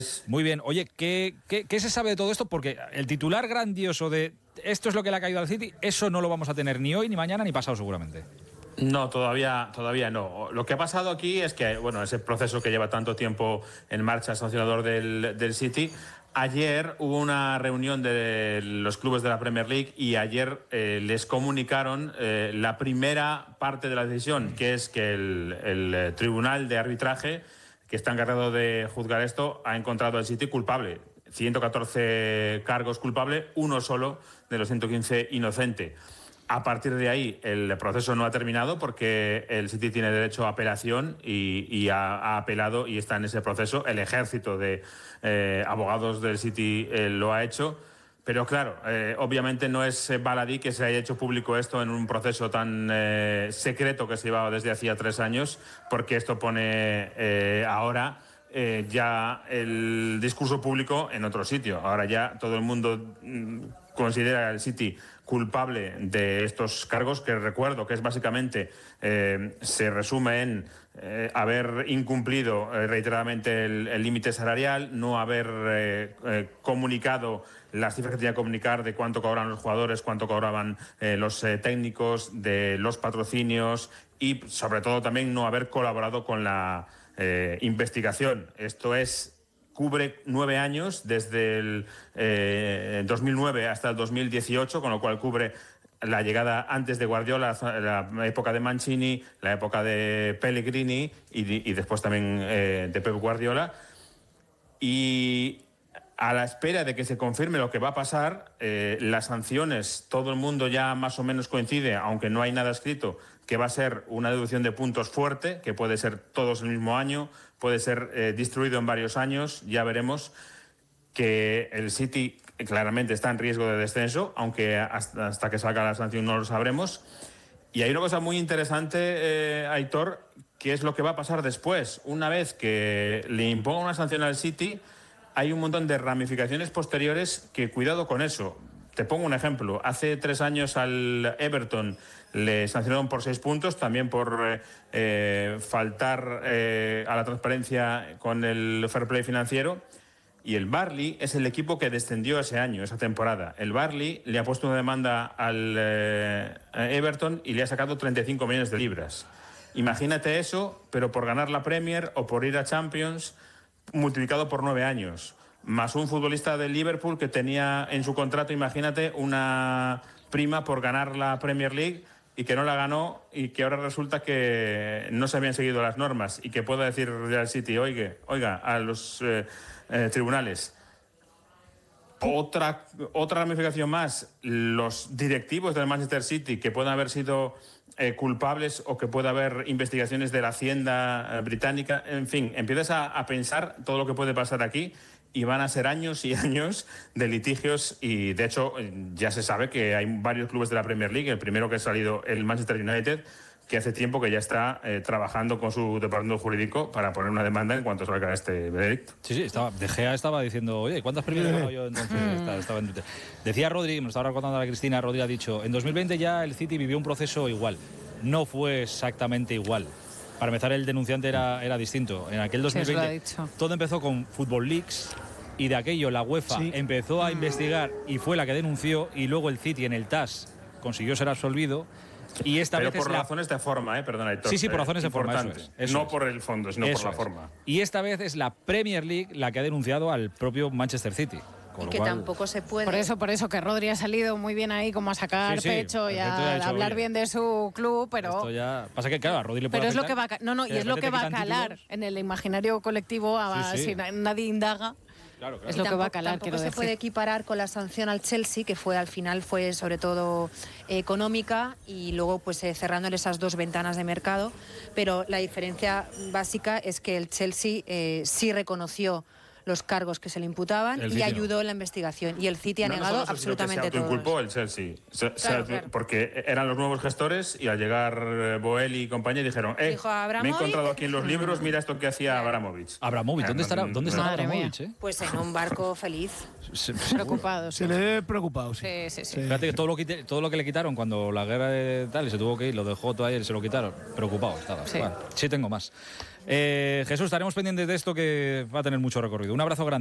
Muy bien. Oye, ¿qué se sabe de todo esto? Porque el titular grandioso de esto es lo que le ha caído al City, eso no lo vamos a tener ni hoy, ni mañana, ni pasado seguramente. No, todavía no. Lo que ha pasado aquí es que, bueno, ese proceso que lleva tanto tiempo en marcha, sancionador del City. Ayer hubo una reunión de los clubes de la Premier League y ayer les comunicaron la primera parte de la decisión, que es que el tribunal de arbitraje, que está encargado de juzgar esto, ha encontrado al City culpable. 114 cargos culpable, uno solo de los 115 inocente. A partir de ahí, el proceso no ha terminado porque el City tiene derecho a apelación y ha apelado y está en ese proceso. El ejército de abogados del City lo ha hecho. Pero claro, obviamente no es baladí que se haya hecho público esto en un proceso tan secreto que se llevaba desde hacía 3 años, porque esto pone ahora ya el discurso público en otro sitio. Ahora ya todo el mundo considera al City culpable de estos cargos, que recuerdo que es básicamente, se resume en haber incumplido reiteradamente el límite salarial, no haber comunicado las cifras que tenía que comunicar de cuánto cobraban los jugadores, cuánto cobraban los técnicos, de los patrocinios y sobre todo también no haber colaborado con la investigación. Esto cubre 9 años, desde el 2009 hasta el 2018, con lo cual cubre la llegada antes de Guardiola, la época de Mancini, la época de Pellegrini y después también de Pep Guardiola. Y a la espera de que se confirme lo que va a pasar, las sanciones, todo el mundo ya más o menos coincide, aunque no hay nada escrito, que va a ser una deducción de puntos fuerte, que puede ser todos el mismo año, puede ser distribuido en varios años, ya veremos. Que el City claramente está en riesgo de descenso, aunque hasta que salga la sanción no lo sabremos. Y hay una cosa muy interesante, Aitor, que es lo que va a pasar después. Una vez que le imponga una sanción al City, hay un montón de ramificaciones posteriores que cuidado con eso. Te pongo un ejemplo. Hace 3 años al Everton le sancionaron por 6 puntos, también por faltar a la transparencia con el fair play financiero. Y el Burnley es el equipo que descendió ese año, esa temporada. El Burnley le ha puesto una demanda al Everton y le ha sacado 35 millones de libras. Imagínate eso, pero por ganar la Premier o por ir a Champions, multiplicado por 9 años. Más un futbolista del Liverpool que tenía en su contrato, imagínate, una prima por ganar la Premier League y que no la ganó y que ahora resulta que no se habían seguido las normas y que pueda decir Real City, oiga, a los tribunales. Otra ramificación más, los directivos del Manchester City que puedan haber sido culpables o que pueda haber investigaciones de la Hacienda británica, en fin, empiezas a pensar todo lo que puede pasar aquí y van a ser años y años de litigios y de hecho ya se sabe que hay varios clubes de la Premier League, el primero que ha salido el Manchester United, que hace tiempo que ya está trabajando con su departamento jurídico para poner una demanda en cuanto salga este veredicto. Sí, De Gea estaba diciendo, oye, ¿cuántas Premier he ganado yo entonces? Decía Rodri, me estaba recordando a la Cristina, Rodri ha dicho, en 2020 ya el City vivió un proceso igual. No fue exactamente igual. Para empezar, el denunciante era distinto. En aquel 2020 todo empezó con Football Leaks y de aquello la UEFA empezó a investigar y fue la que denunció y luego el City en el TAS consiguió ser absolvido. Y esta Pero vez por razones de forma, perdona, Héctor. Sí, por razones de forma, eso no por el fondo, sino por la forma. Y esta vez es la Premier League la que ha denunciado al propio Manchester City. Y que tampoco se puede. Por eso que Rodri ha salido muy bien ahí como a sacar pecho y a hablar bien de su club, pero esto ya pasa que claro, a Rodri le puede pero es lo que va y es lo que va a calar en el imaginario colectivo si nadie indaga. Claro. Es lo que va a calar. Tampoco se puede equiparar con la sanción al Chelsea, que al final fue sobre todo económica y luego pues cerrando esas 2 ventanas de mercado. Pero la diferencia básica es que el Chelsea sí reconoció los cargos que se le imputaban y ayudó en la investigación. Y el City ha negado absolutamente todo. Se autoinculpó el Chelsea. Porque eran los nuevos gestores y al llegar Boel y compañía dijeron, me he encontrado aquí en los libros, mira esto que hacía Abramovich. Abramovich, ¿dónde estará Abramovich? Pues en un barco feliz. Preocupado. Se le ve preocupado, sí. Fíjate que todo lo que le quitaron cuando la guerra de tal y se tuvo que ir, lo dejó todo ahí, se lo quitaron. Preocupado estaba. Sí. Bueno, sí tengo más. Jesús, estaremos pendientes de esto que va a tener mucho recorrido. Un abrazo grande.